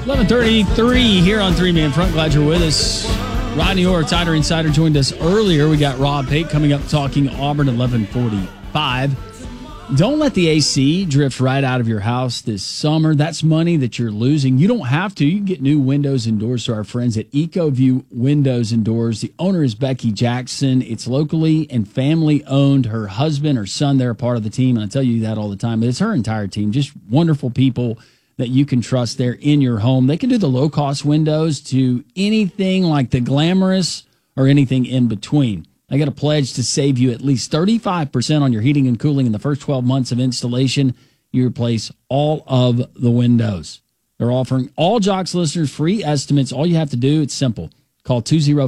11:33 here on Three Man Front. Glad you're with us. Rodney Orr, Tider Insider, joined us earlier. We got Rob Pate coming up talking Auburn at 11:45. Don't let the AC drift right out of your house this summer. That's money that you're losing. You don't have to. You can get new windows and doors to our friends at EcoView Windows and Doors. The owner is Becky Jackson. It's locally and family owned. Her husband, her son, they're a part of the team. And I tell you that all the time. But it's her entire team. Just wonderful people that you can trust there in your home. They can do the low-cost windows to anything like the glamorous or anything in between. I got a pledge to save you at least 35% on your heating and cooling in the first 12 months of installation. You replace all of the windows. They're offering all Jocks listeners free estimates. All you have to do, it's simple. Call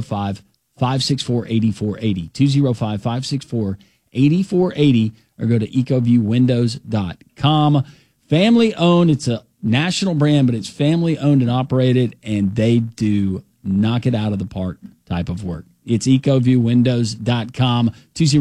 205-564-8480, 205-564-8480, or go to ecoviewwindows.com. Family owned. It's a national brand, but it's family owned and operated, and they do knock it out of the park type of work. It's ecoviewwindows.com,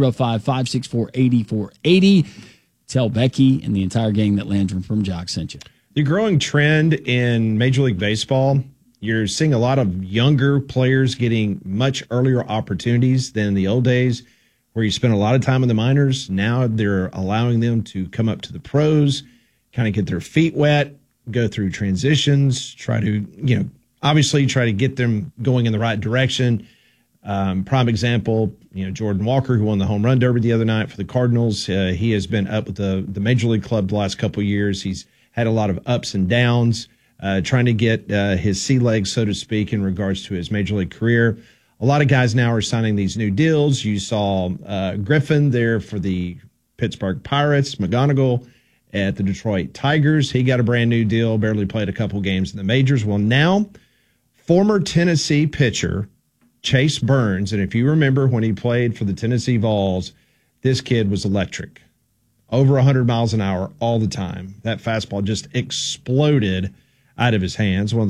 205-564-8480. Tell Becky and the entire gang that Landrum from Jock sent you. The growing trend in Major League Baseball, you're seeing a lot of younger players getting much earlier opportunities than in the old days where you spent a lot of time in the minors. Now they're allowing them to come up to the pros, kind of get their feet wet, go through transitions, try to, obviously try to get them going in the right direction. Prime example, Jordan Walker, who won the home run derby the other night for the Cardinals. He has been up with the Major League club the last couple of years. He's had a lot of ups and downs, trying to get his sea legs, so to speak, in regards to his Major League career. A lot of guys now are signing these new deals. You saw Griffin there for the Pittsburgh Pirates, McGonigal at the Detroit Tigers. He got a brand new deal, barely played a couple games in the majors. Well, now, former Tennessee pitcher Chase Burns, and if you remember when he played for the Tennessee Vols, this kid was electric. Over 100 miles an hour all the time. That fastball just exploded out of his hands. One of